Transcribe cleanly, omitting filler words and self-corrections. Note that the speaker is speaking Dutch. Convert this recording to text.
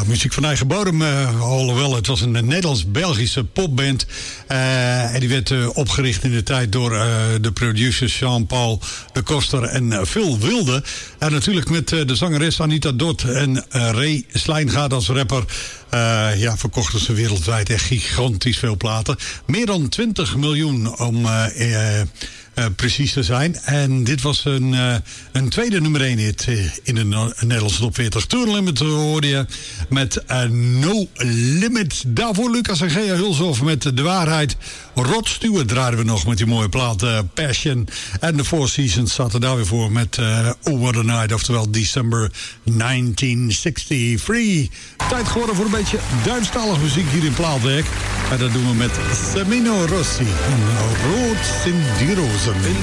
muziek van eigen bodem. Alhoewel, het was een Nederlands-Belgische popband. En die werd opgericht in de tijd door de producers Jean-Paul de Koster en Phil Wilde. En natuurlijk met de zangeres Anita Dot en Ray Slijngaard als rapper. Verkochten ze wereldwijd echt gigantisch veel platen. Meer dan 20 miljoen om precies te zijn. En dit was een tweede nummer 1 hit in de Nederlandse top 40. Tour Limit hoorde je met No Limit. Daarvoor Lucas en Gea Hulshoff met De Waarheid. Rod Stewart draaiden we nog met die mooie plaat Passion. En de Four Seasons zaten daar weer voor met Oh What a Night. Oftewel December 1963. Tijd geworden voor een beetje Duitsstalige muziek hier in Plaatwerk. En dat doen we met Semino Rossi en Rood in die rozen.